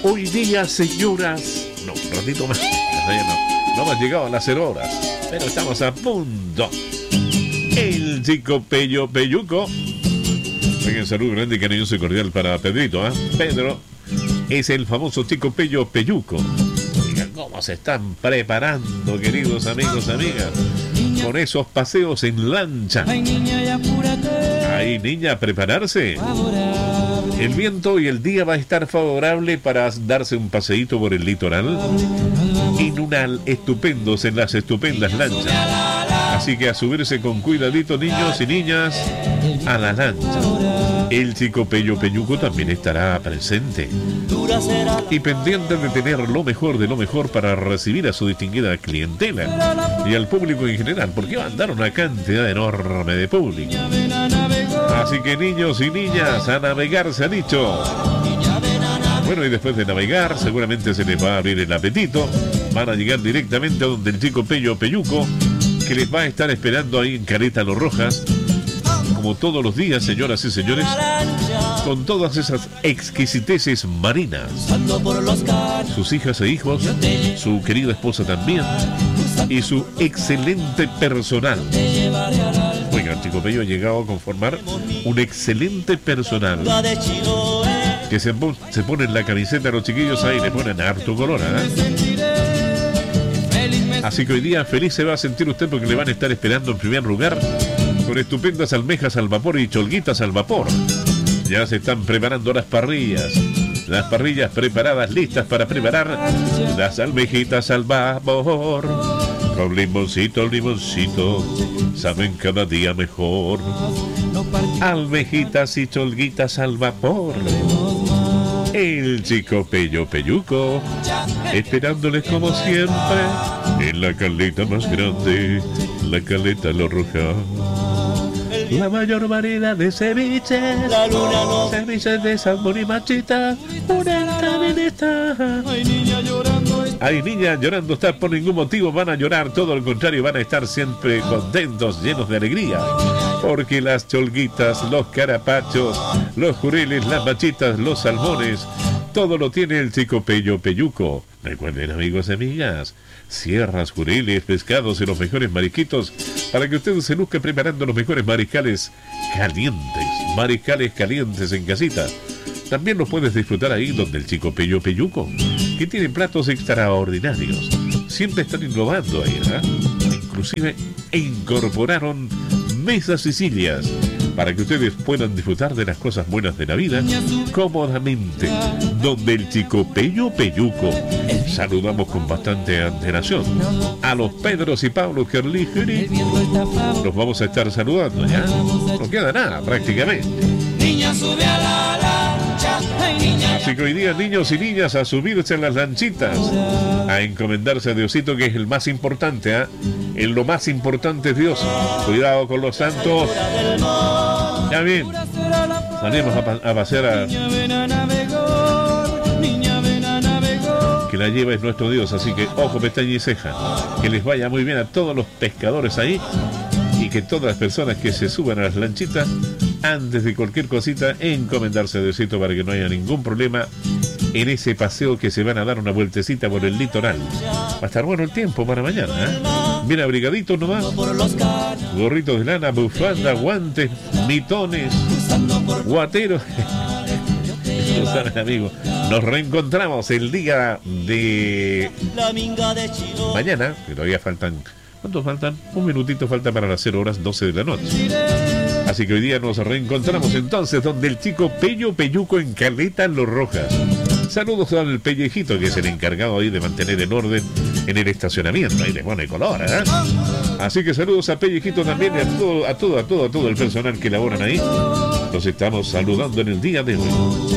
Hoy día, señoras... No, un ratito más. No hemos llegado a las 0 horas, pero estamos a punto. El chico Pello Pelluco. Un saludo grande y cariñoso y cordial para Pedrito, ¿eh? Pedro es el famoso chico Pello Pelluco. Digan cómo se están preparando, queridos amigos, amigas, con esos paseos en lancha. Ahí, niña, a prepararse. El viento y el día va a estar favorable para darse un paseíto por el litoral en en las estupendas lanchas. Así que a subirse con cuidadito, niños y niñas, a la lancha. El chico Pello Pelluco también estará presente y pendiente de tener lo mejor de lo mejor para recibir a su distinguida clientela y al público en general, porque va a andar una cantidad enorme de público. Así que, niños y niñas, a navegar, se ha dicho. Bueno, y después de navegar, seguramente se les va a abrir el apetito. Van a llegar directamente a donde el chico Pello Pelluco, que les va a estar esperando ahí en Caleta Los Rojas, como todos los días, señoras y señores, con todas esas exquisiteces marinas. Sus hijas e hijos, su querida esposa también, y su excelente personal. Oiga, el chico Pello ha llegado a conformar un excelente personal que se pone en la camiseta a los chiquillos, ahí le ponen harto color, ¿eh? Así que hoy día feliz se va a sentir usted, porque le van a estar esperando en primer lugar con estupendas almejas al vapor y cholguitas al vapor. Ya se están preparando las parrillas preparadas, listas para preparar las almejitas al vapor. Con limoncito, saben cada día mejor. Almejitas y cholguitas al vapor. El chico Pello Pelluco, esperándoles como siempre en la caleta más grande, la Caleta Los Rojas. La mayor variedad de ceviches, ceviches de salmón y machita, una también está. Ay, niña, llorando está, por ningún motivo van a llorar, todo lo contrario, van a estar siempre contentos, llenos de alegría, porque las cholguitas, los carapachos, los jureles, las machitas, los salmones, todo lo tiene el chico Pello Pelluco. Recuerden, amigos y amigas, sierras, jureles, pescados y los mejores marisquitos, para que usted se luzca preparando los mejores mariscales calientes en casita. También los puedes disfrutar ahí donde el chico Pello Pelluco, que tiene platos extraordinarios. Siempre están innovando ahí, ¿eh? Inclusive incorporaron mesas y sillas para que ustedes puedan disfrutar de las cosas buenas de la vida cómodamente, donde el chico Pello Pelluco. Saludamos con bastante antelación a los Pedros y Pablo Kerligeri. Los vamos a estar saludando ya. No queda nada prácticamente. Niña, sube a la lancha. Así que hoy día, niños y niñas, a subirse en las lanchitas, a encomendarse a Diosito, que es el más importante, ¿eh? En lo más importante es Dios. Cuidado con los santos. Ya bien, salimos a pasear a... Que la lleva es nuestro Dios, así que ojo, pestaña y ceja. Que les vaya muy bien a todos los pescadores ahí, y que todas las personas que se suban a las lanchitas, antes de cualquier cosita, encomendarse a Diosito para que no haya ningún problema en ese paseo, que se van a dar una vueltecita por el litoral. Va a estar bueno el tiempo para mañana, ¿eh? Bien abrigaditos nomás, gorritos de lana, bufanda, guantes, mitones, guateros. Lo saben, amigos. Nos reencontramos el día de mañana, que todavía faltan... ¿Cuántos faltan? Un minutito falta para las 0 horas 12 de la noche. Así que hoy día nos reencontramos entonces donde el chico Pello Pelluco en Caleta Los Rojas. Saludos al Pellejito, que es el encargado ahí de mantener en orden en el estacionamiento. Ahí le pone color, ¿eh? Así que saludos a Pellejito también y a todo el personal que laboran ahí. Nos estamos saludando en el día de hoy.